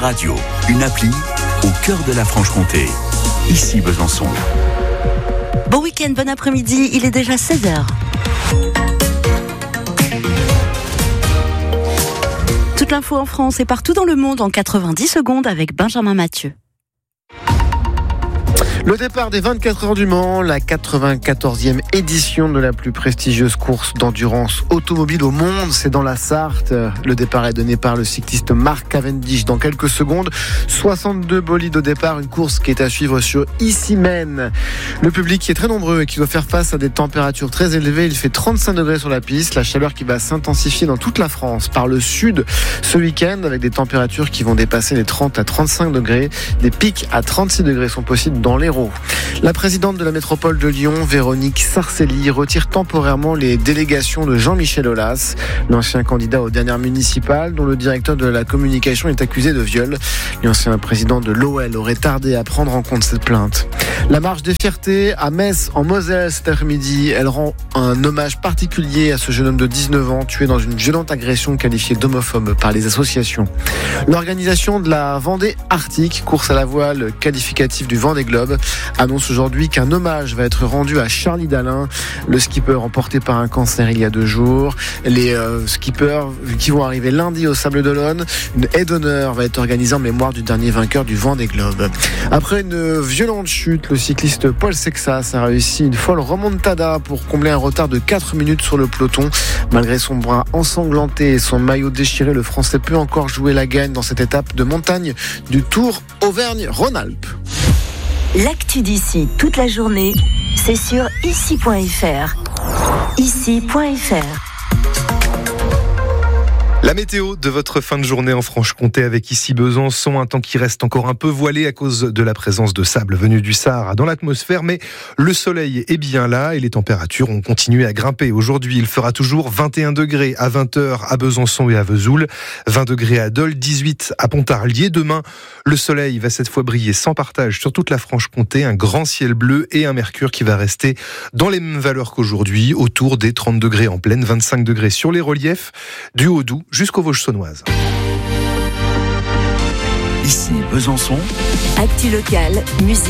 Radio, une appli au cœur de la Franche-Comté. Ici Besançon. Bon week-end, bon après-midi, il est déjà 16h. Toute l'info en France et partout dans le monde en 90 secondes avec Benjamin Mathieu. Le départ des 24 heures du Mans, la 94e édition de la plus prestigieuse course d'endurance automobile au monde, c'est dans la Sarthe. Le départ est donné par le cycliste Mark Cavendish dans quelques secondes. 62 bolides au départ, une course qui est à suivre sur Issy-Mène. Le public qui est très nombreux et qui doit faire face à des températures très élevées. Il fait 35 degrés sur la piste, la chaleur qui va s'intensifier dans toute la France par le sud ce week-end avec des températures qui vont dépasser les 30 à 35 degrés. Des pics à 36 degrés sont possibles dans l'Hérault. La présidente de la métropole de Lyon, Véronique Sarcelli, retire temporairement les délégations de Jean-Michel Aulas, l'ancien candidat aux dernières municipales, dont le directeur de la communication est accusé de viol. L'ancien président de l'OL aurait tardé à prendre en compte cette plainte. La marche des fiertés à Metz, en Moselle, cet après-midi, elle rend un hommage particulier à ce jeune homme de 19 ans, tué dans une violente agression qualifiée d'homophobe par les associations. L'organisation de la Vendée Arctique, course à la voile qualificative du Vendée Globe, annonce aujourd'hui qu'un hommage va être rendu à Charlie Dalin, le skipper emporté par un cancer il y a 2 jours. Les skippers qui vont arriver lundi au Sables d'Olonne, une haie d'honneur va être organisée en mémoire du dernier vainqueur du Vendée Globe. Après une violente chute, le cycliste Paul Sexas a réussi une folle remontada pour combler un retard de 4 minutes sur le peloton. Malgré son bras ensanglanté et son maillot déchiré, le Français peut encore jouer la gagne dans cette étape de montagne du Tour Auvergne-Rhône-Alpes. L'actu d'ici toute la journée, c'est sur ici.fr. Ici.fr. La météo de votre fin de journée en Franche-Comté avec ici Besançon, un temps qui reste encore un peu voilé à cause de la présence de sable venu du Sahara dans l'atmosphère, mais le soleil est bien là et les températures ont continué à grimper. Aujourd'hui, il fera toujours 21 degrés à 20h à Besançon et à Vesoul, 20 degrés à Dole, 18 à Pontarlier. Demain, le soleil va cette fois briller sans partage sur toute la Franche-Comté, un grand ciel bleu et un mercure qui va rester dans les mêmes valeurs qu'aujourd'hui, autour des 30 degrés en pleine, 25 degrés sur les reliefs du Haut-Doubs jusqu'aux Vosges saunoises. Ici Besançon. Actu locale, musique.